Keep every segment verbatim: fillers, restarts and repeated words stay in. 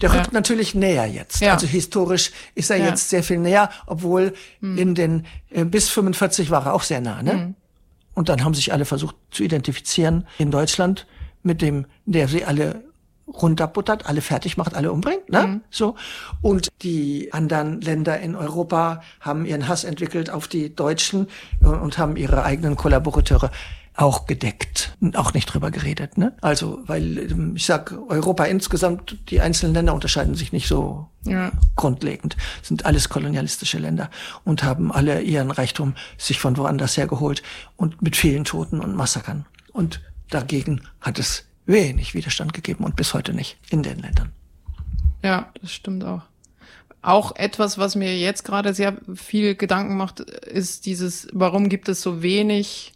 Der rückt ja. natürlich näher jetzt. Ja. Also historisch ist er ja. jetzt sehr viel näher, obwohl hm. in den äh, bis fünfundvierzig war er auch sehr nah. Ne? Hm. Und dann haben sich alle versucht zu identifizieren in Deutschland mit dem, der sie alle runterbuttert, alle fertig macht, alle umbringt. Ne? Hm. So. Und die anderen Länder in Europa haben ihren Hass entwickelt auf die Deutschen und haben ihre eigenen Kollaborateure auch gedeckt und auch nicht drüber geredet, ne? Also, weil ich sag, Europa insgesamt, die einzelnen Länder unterscheiden sich nicht so ja. grundlegend, sind alles kolonialistische Länder und haben alle ihren Reichtum sich von woanders her geholt und mit vielen Toten und Massakern. Und dagegen hat es wenig Widerstand gegeben und bis heute nicht in den Ländern. Ja, das stimmt auch. Auch etwas, was mir jetzt gerade sehr viel Gedanken macht, ist dieses, warum gibt es so wenig.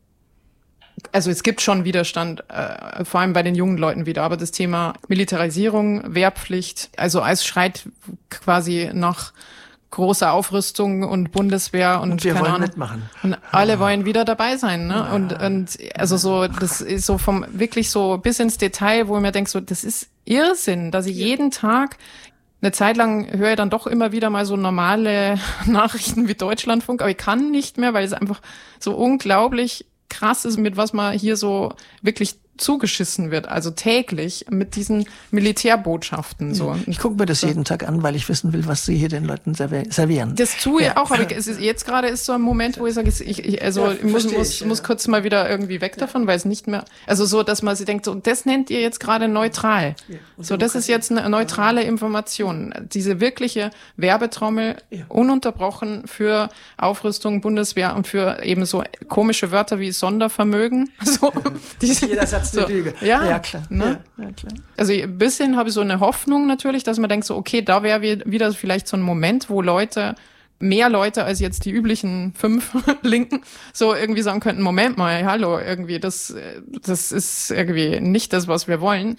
Also es gibt schon Widerstand, äh, vor allem bei den jungen Leuten wieder, aber das Thema Militarisierung, Wehrpflicht, also es schreit quasi nach großer Aufrüstung und Bundeswehr und, und wir keine wollen Ahnung. mitmachen. Und alle ja. wollen wieder dabei sein, ne? Ja. Und und also so, das ist so vom wirklich so bis ins Detail, wo ich mir denke, so das ist Irrsinn, dass ich ja. jeden Tag eine Zeit lang höre ich dann doch immer wieder mal so normale Nachrichten wie Deutschlandfunk, aber ich kann nicht mehr, weil es einfach so unglaublich krass ist, mit was man hier so wirklich zugeschissen wird, also täglich mit diesen Militärbotschaften. So. Ich gucke mir das jeden Tag an, weil ich wissen will, was sie hier den Leuten servieren. Das tue ich ja. auch, aber ich, es ist, jetzt gerade ist so ein Moment, wo ich sage, ich, ich, also ja, ich muss, muss, ich, ja. muss kurz mal wieder irgendwie weg davon, weil es nicht mehr, also so, dass man sich denkt, so, das nennt ihr jetzt gerade neutral. Ja. So, das ist jetzt eine neutrale Information. Diese wirkliche Werbetrommel, ja. ununterbrochen für Aufrüstung, Bundeswehr und für eben so komische Wörter wie Sondervermögen. So, diese, jeder Satz eine so, Lüge. Ja, ja, klar. Ne? Ja, ja, klar. Also ein bisschen habe ich so eine Hoffnung natürlich, dass man denkt so, okay, da wäre wieder vielleicht so ein Moment, wo Leute, mehr Leute als jetzt die üblichen fünf Linken, so irgendwie sagen könnten, Moment mal, hallo, irgendwie, das, das ist irgendwie nicht das, was wir wollen.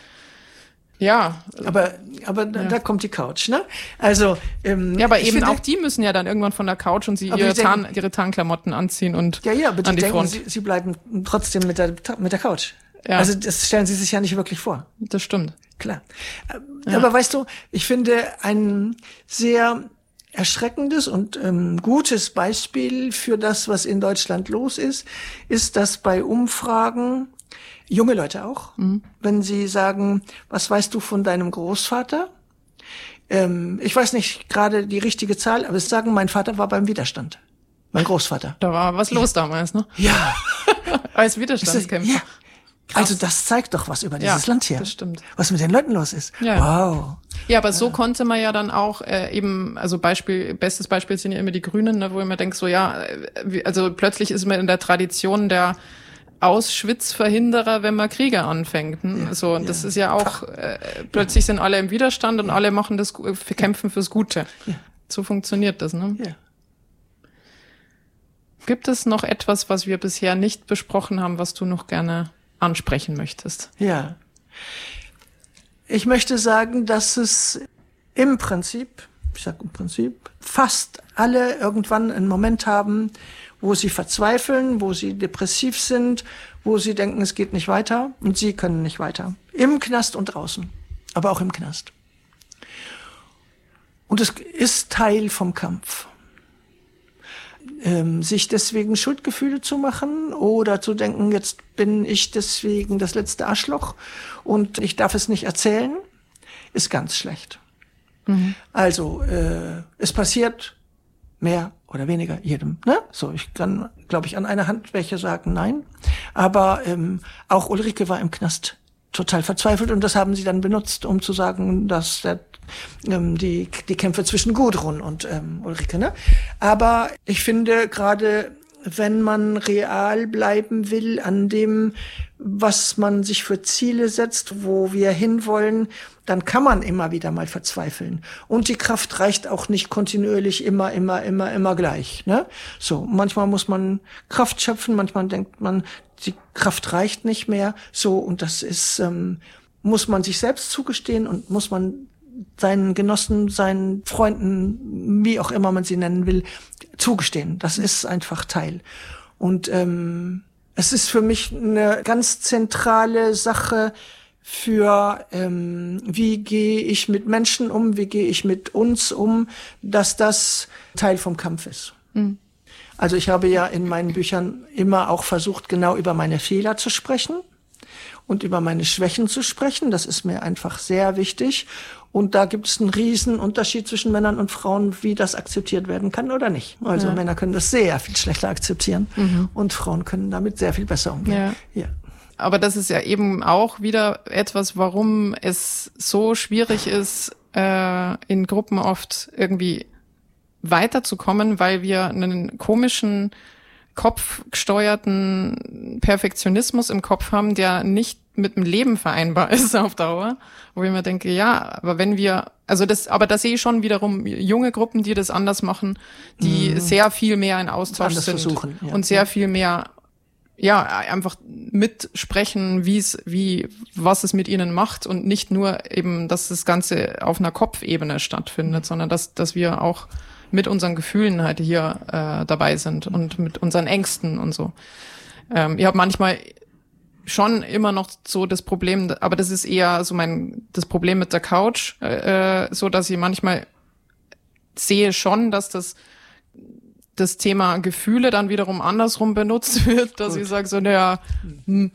Ja. Aber, aber ja. da kommt die Couch, ne? Also, ähm, ja, aber eben finde, auch die müssen ja dann irgendwann von der Couch und sie ihre, denke, Tarn, ihre Tarnklamotten anziehen und ja, ja, aber an die, die denken, Front. Sie, sie bleiben trotzdem mit der, mit der Couch. Ja. Also, das stellen sie sich ja nicht wirklich vor. Das stimmt. Klar. Ja. Aber weißt du, ich finde ein sehr erschreckendes und ähm, gutes Beispiel für das, was in Deutschland los ist, ist, dass bei Umfragen junge Leute auch, mhm. wenn sie sagen, was weißt du von deinem Großvater? Ähm, ich weiß nicht gerade die richtige Zahl, aber es sagen, mein Vater war beim Widerstand. Mein Großvater. Da war was los ja. damals, ne? Ja. Als Widerstandskämpfer. Ja. Also das zeigt doch was über dieses ja, Land hier. Das stimmt. Was mit den Leuten los ist. Ja. Wow. Ja, aber so ja. konnte man ja dann auch äh, eben, also Beispiel, bestes Beispiel sind ja immer die Grünen, ne, wo ich mir denke, so ja, also plötzlich ist man in der Tradition der Auschwitz-Verhinderer, wenn man Kriege anfängt. Ne? Ja, so, und ja. das ist ja auch, äh, plötzlich sind alle im Widerstand und ja. alle machen das, kämpfen fürs Gute. Ja. So funktioniert das, ne? Ja. Gibt es noch etwas, was wir bisher nicht besprochen haben, was du noch gerne ansprechen möchtest? Ja. Ich möchte sagen, dass es im Prinzip, ich sag im Prinzip, fast alle irgendwann einen Moment haben, wo sie verzweifeln, wo sie depressiv sind, wo sie denken, es geht nicht weiter und sie können nicht weiter. Im Knast und draußen, aber auch im Knast. Und es ist Teil vom Kampf. Ähm, sich deswegen Schuldgefühle zu machen oder zu denken, jetzt bin ich deswegen das letzte Arschloch und ich darf es nicht erzählen, ist ganz schlecht. Mhm. Also, äh, es passiert mehr oder weniger jedem, ne? So, ich kann, glaube ich, an einer Hand welche sagen nein. Aber ähm, auch Ulrike war im Knast total verzweifelt und das haben sie dann benutzt, um zu sagen, dass der, ähm, die die Kämpfe zwischen Gudrun und ähm, Ulrike, ne? Aber ich finde gerade, wenn man real bleiben will an dem, was man sich für Ziele setzt, wo wir hinwollen, dann kann man immer wieder mal verzweifeln. Und die Kraft reicht auch nicht kontinuierlich immer, immer, immer, immer gleich, ne? So, manchmal muss man Kraft schöpfen, manchmal denkt man, die Kraft reicht nicht mehr. So, und das ist, ähm, muss man sich selbst zugestehen und muss man seinen Genossen, seinen Freunden, wie auch immer man sie nennen will, zugestehen. Das ist einfach Teil. Und ähm, es ist für mich eine ganz zentrale Sache, für ähm, wie gehe ich mit Menschen um, wie gehe ich mit uns um, dass das Teil vom Kampf ist. Mhm. Also ich habe ja in meinen Büchern immer auch versucht, genau über meine Fehler zu sprechen und über meine Schwächen zu sprechen. Das ist mir einfach sehr wichtig. Und da gibt es einen riesen Unterschied zwischen Männern und Frauen, wie das akzeptiert werden kann oder nicht. Also ja. Männer können das sehr viel schlechter akzeptieren mhm. und Frauen können damit sehr viel besser umgehen. Ja. Ja. Aber das ist ja eben auch wieder etwas, warum es so schwierig ist, äh, in Gruppen oft irgendwie weiterzukommen, weil wir einen komischen, kopfgesteuerten Perfektionismus im Kopf haben, der nicht mit dem Leben vereinbar ist auf Dauer, wo ich mir denke, ja, aber wenn wir, also das, aber da sehe ich schon wiederum junge Gruppen, die das anders machen, die mhm. sehr viel mehr in Austausch sind versuchen, ja. und sehr viel mehr, ja, einfach mitsprechen, wie es, wie, was es mit ihnen macht und nicht nur eben, dass das Ganze auf einer Kopfebene stattfindet, sondern dass, dass wir auch mit unseren Gefühlen halt hier äh, dabei sind und mit unseren Ängsten und so. Ähm, ich habe manchmal schon immer noch so das Problem, aber das ist eher so mein das Problem mit der Couch, äh, so dass ich manchmal sehe schon, dass das das Thema Gefühle dann wiederum andersrum benutzt wird, dass Gut. ich sage so, naja, hm,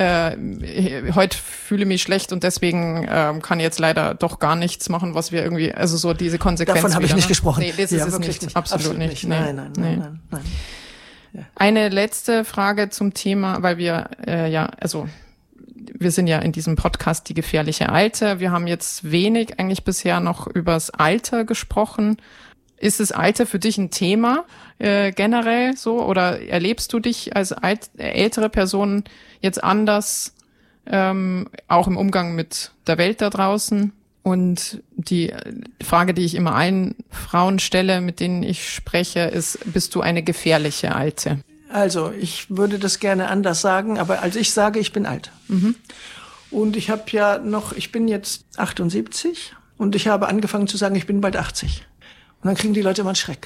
äh, heute fühle ich mich schlecht und deswegen äh, kann ich jetzt leider doch gar nichts machen, was wir irgendwie, also so diese Konsequenz. Davon habe ich nicht ne? gesprochen. Nee, das ja, ist es nicht. nicht. Absolut, Absolut nicht. nicht. Nee. Nein, nein, nein, nee. nein, nein. Ja. Eine letzte Frage zum Thema, weil wir äh, ja, also wir sind ja in diesem Podcast die gefährliche Alte. Wir haben jetzt wenig eigentlich bisher noch übers Alter gesprochen. Ist das Alter für dich ein Thema äh, generell so oder erlebst du dich als alt, ältere Person jetzt anders, ähm, auch im Umgang mit der Welt da draußen? Und die Frage, die ich immer allen Frauen stelle, mit denen ich spreche, ist, bist du eine gefährliche Alte? Also ich würde das gerne anders sagen, aber als ich sage, ich bin alt. Mhm. Und ich habe ja noch, ich bin jetzt achtundsiebzig und ich habe angefangen zu sagen, ich bin bald achtzig. Und dann kriegen die Leute immer einen Schreck.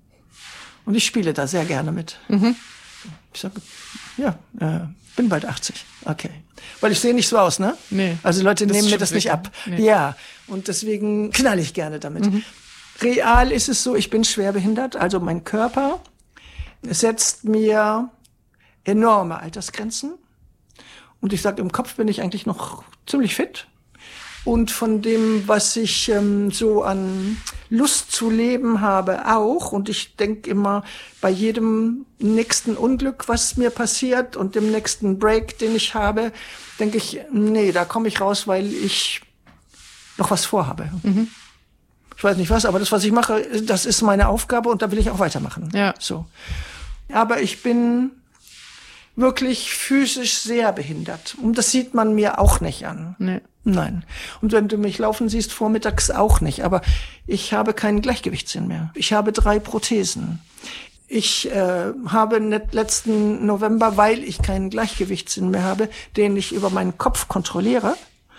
Und ich spiele da sehr gerne mit. Mhm. Ich sage, ja, äh, bin bald achtzig. Okay. Weil ich sehe nicht so aus, ne? Nee. Also die Leute nehmen mir das nicht ab. Nee. Ja. Und deswegen knall ich gerne damit. Mhm. Real ist es so, ich bin schwerbehindert. Also mein Körper setzt mir enorme Altersgrenzen. Und ich sage, im Kopf bin ich eigentlich noch ziemlich fit. Und von dem, was ich ähm, so an Lust zu leben habe, auch. Und ich denke immer, bei jedem nächsten Unglück, was mir passiert und dem nächsten Break, den ich habe, denke ich, nee, da komme ich raus, weil ich noch was vorhabe. Mhm. Ich weiß nicht was, aber das, was ich mache, das ist meine Aufgabe und da will ich auch weitermachen. Ja. So. Aber ich bin wirklich physisch sehr behindert. Und das sieht man mir auch nicht an. Nee. Nein. Und wenn du mich laufen siehst, vormittags auch nicht. Aber ich habe keinen Gleichgewichtssinn mehr. Ich habe drei Prothesen. Ich äh, habe letzten November, weil ich keinen Gleichgewichtssinn mehr habe, den ich über meinen Kopf kontrolliere.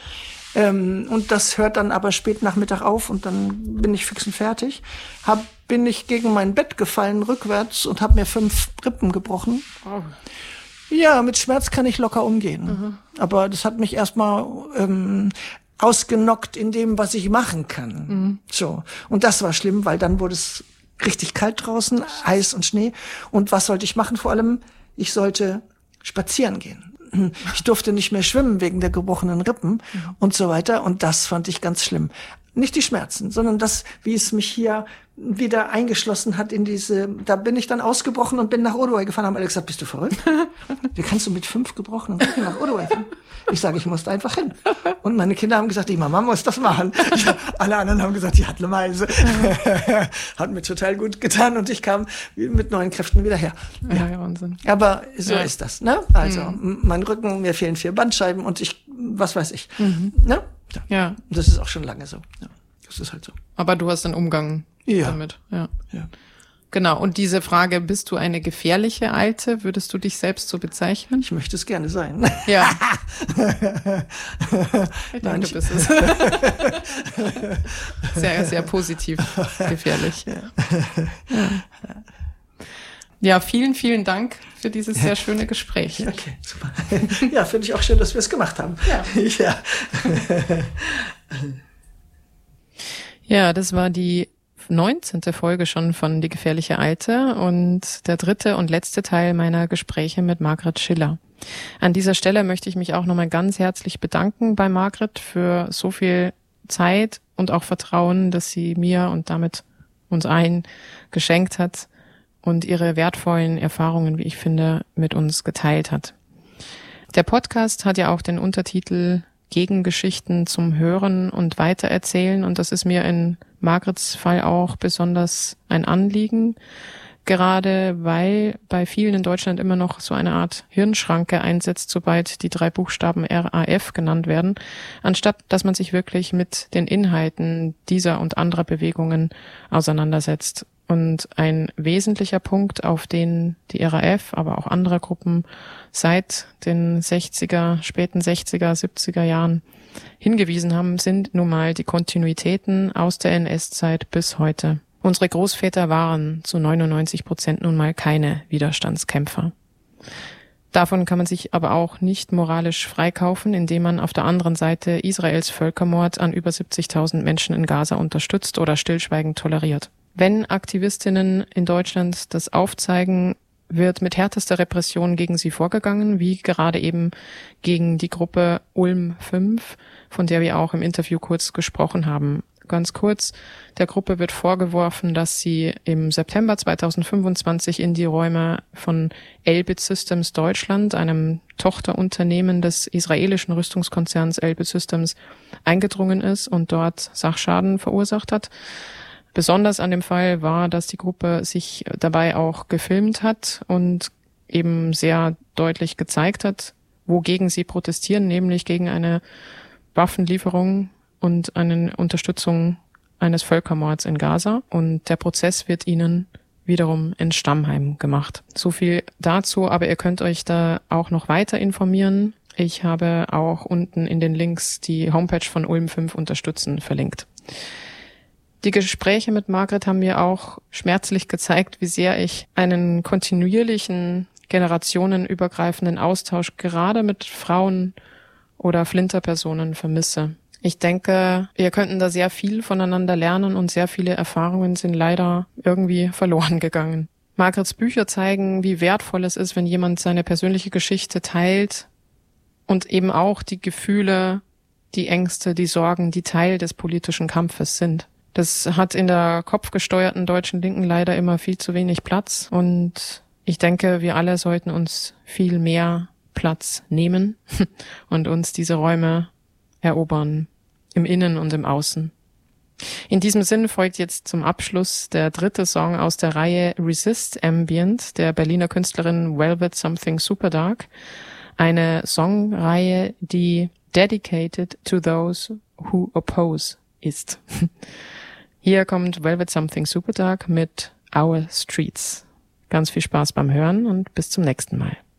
Ähm, und das hört dann aber spät Nachmittag auf und dann bin ich fix und fertig. Hab, bin ich gegen mein Bett gefallen, rückwärts, und habe mir fünf Rippen gebrochen. Oh. Ja, mit Schmerz kann ich locker umgehen. Mhm. Aber das hat mich erstmal ähm, ausgenockt in dem, was ich machen kann. Mhm. So. Und das war schlimm, weil dann wurde es richtig kalt draußen, Eis und Schnee. Und was sollte ich machen vor allem? Ich sollte spazieren gehen. Ich durfte nicht mehr schwimmen wegen der gebrochenen Rippen mhm. und so weiter. Und das fand ich ganz schlimm. Nicht die Schmerzen, sondern das, wie es mich hier wieder eingeschlossen hat in diese, da bin ich dann ausgebrochen und bin nach Uruguay gefahren, haben alle gesagt, bist du verrückt? Wie kannst du mit fünf gebrochenen Rippen nach Uruguay fahren? Ich sage, ich musste einfach hin. Und meine Kinder haben gesagt, die Mama muss das machen. Ja, alle anderen haben gesagt, die hat eine Meise. Hat mir total gut getan und ich kam mit neuen Kräften wieder her. Ja, ja, Wahnsinn. Aber so ja. ist das, ne? Also, mhm. mein Rücken, mir fehlen vier Bandscheiben und ich, was weiß ich, mhm. ne? Ja. ja. Das ist auch schon lange so. Ja. Das ist halt so. Aber du hast einen Umgang ja. damit. Ja. ja. Genau. Und diese Frage, bist du eine gefährliche Alte? Würdest du dich selbst so bezeichnen? Ich möchte es gerne sein. Ja. Ich denke, du bist es. Sehr, sehr positiv gefährlich. Ja. Ja. Ja, vielen, vielen Dank für dieses sehr schöne Gespräch. Okay, super. Ja, finde ich auch schön, dass wir es gemacht haben. Ja. Ja. Ja, das war die neunzehnte Folge schon von Die gefährliche Alte und der dritte und letzte Teil meiner Gespräche mit Margret Schiller. An dieser Stelle möchte ich mich auch nochmal ganz herzlich bedanken bei Margret für so viel Zeit und auch Vertrauen, das sie mir und damit uns allen geschenkt hat und ihre wertvollen Erfahrungen, wie ich finde, mit uns geteilt hat. Der Podcast hat ja auch den Untertitel Gegengeschichten zum Hören und Weitererzählen und das ist mir in Margrets Fall auch besonders ein Anliegen, gerade weil bei vielen in Deutschland immer noch so eine Art Hirnschranke einsetzt, sobald die drei Buchstaben R A F genannt werden, anstatt dass man sich wirklich mit den Inhalten dieser und anderer Bewegungen auseinandersetzt. Und ein wesentlicher Punkt, auf den die R A F, aber auch andere Gruppen seit den sechziger, späten sechziger, siebziger Jahren hingewiesen haben, sind nun mal die Kontinuitäten aus der N S-Zeit bis heute. Unsere Großväter waren zu neunundneunzig Prozent nun mal keine Widerstandskämpfer. Davon kann man sich aber auch nicht moralisch freikaufen, indem man auf der anderen Seite Israels Völkermord an über siebzigtausend Menschen in Gaza unterstützt oder stillschweigend toleriert. Wenn Aktivistinnen in Deutschland das aufzeigen, wird mit härtester Repression gegen sie vorgegangen, wie gerade eben gegen die Gruppe Ulm fünf, von der wir auch im Interview kurz gesprochen haben. Ganz kurz, der Gruppe wird vorgeworfen, dass sie im September zweitausendfünfundzwanzig in die Räume von Elbit Systems Deutschland, einem Tochterunternehmen des israelischen Rüstungskonzerns Elbit Systems, eingedrungen ist und dort Sachschaden verursacht hat. Besonders an dem Fall war, dass die Gruppe sich dabei auch gefilmt hat und eben sehr deutlich gezeigt hat, wogegen sie protestieren, nämlich gegen eine Waffenlieferung und eine Unterstützung eines Völkermords in Gaza. Und der Prozess wird ihnen wiederum in Stammheim gemacht. So viel dazu, aber ihr könnt euch da auch noch weiter informieren. Ich habe auch unten in den Links die Homepage von Ulm fünf unterstützen verlinkt. Die Gespräche mit Margret haben mir auch schmerzlich gezeigt, wie sehr ich einen kontinuierlichen, generationenübergreifenden Austausch gerade mit Frauen oder Flinterpersonen vermisse. Ich denke, wir könnten da sehr viel voneinander lernen und sehr viele Erfahrungen sind leider irgendwie verloren gegangen. Margrets Bücher zeigen, wie wertvoll es ist, wenn jemand seine persönliche Geschichte teilt und eben auch die Gefühle, die Ängste, die Sorgen, die Teil des politischen Kampfes sind. Das hat in der kopfgesteuerten deutschen Linken leider immer viel zu wenig Platz und ich denke, wir alle sollten uns viel mehr Platz nehmen und uns diese Räume erobern, im Innen und im Außen. In diesem Sinn folgt jetzt zum Abschluss der dritte Song aus der Reihe Resist Ambient der Berliner Künstlerin Velvet Something Superdark, eine Songreihe, die dedicated to those who oppose ist. Hier kommt Velvet Something Superdark mit Our Streets. Ganz viel Spaß beim Hören und bis zum nächsten Mal.